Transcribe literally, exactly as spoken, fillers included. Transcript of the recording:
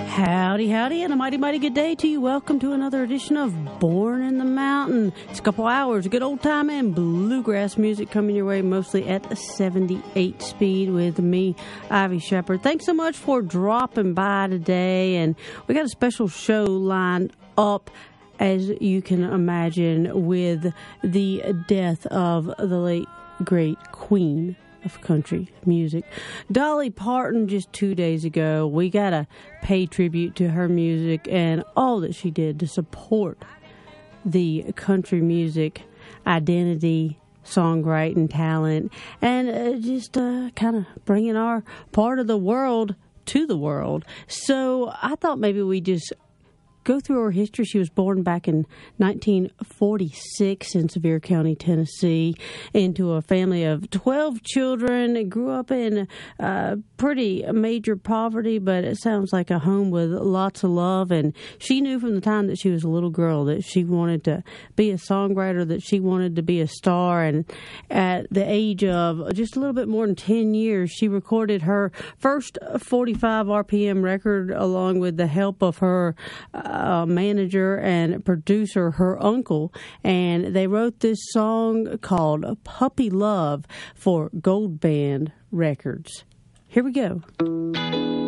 Howdy, howdy, and a mighty, mighty good day to you. Welcome to another edition of Born in the Mountain. It's a couple hours of good old time and bluegrass music coming your way, mostly at seventy-eight speed with me, Ivy Shepherd. Thanks so much for dropping by today, and we got a special show lined up, as you can imagine, with the death of the late, great Queen of country music, Dolly Parton, just two days ago. We gotta pay tribute to her music and all that she did to support the country music identity, songwriting talent, and uh, just uh, kind of bringing our part of the world to the world. So I thought maybe we just go through her history. She was born back in nineteen forty-six in Sevier County, Tennessee, into a family of twelve children. Grew up in uh, pretty major poverty, but it sounds like a home with lots of love. And she knew from the time that she was a little girl that she wanted to be a songwriter, that she wanted to be a star. And at the age of just a little bit more than ten years, she recorded her first forty-five R P M record along with the help of her uh, Uh, manager and producer, her uncle, and they wrote this song called Puppy Love for Gold Band Records. Here we go.